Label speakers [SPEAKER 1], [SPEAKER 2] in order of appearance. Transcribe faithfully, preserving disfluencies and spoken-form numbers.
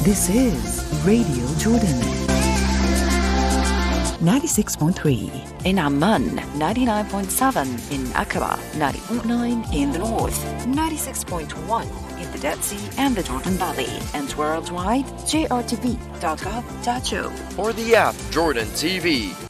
[SPEAKER 1] This is Radio Jordan. ninety-six point three in Amman, ninety-nine point seven in Aqaba, ninety point nine in the north, ninety-six point one in the Dead Sea and the Jordan Valley, and worldwide, J R T V dot gov dot A U.
[SPEAKER 2] Or the app Jordan T V.